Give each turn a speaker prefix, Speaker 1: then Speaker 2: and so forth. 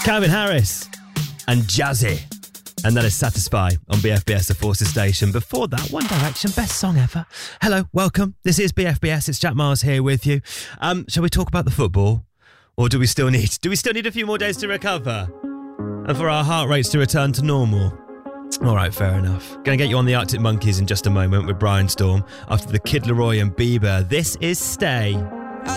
Speaker 1: Calvin Harris and Jazzy. And that is Satisfy on BFBS, the Forces Station. Before that, One Direction, best song ever. Hello, welcome. This is BFBS. It's Jack Miles here with you. Shall we talk about the football? Or do we still need a few more days to recover? And for our heart rates to return to normal? All right, fair enough. Going to get you on the Arctic Monkeys in just a moment with Brian Storm after the Kid Laroi and Bieber. This is Stay.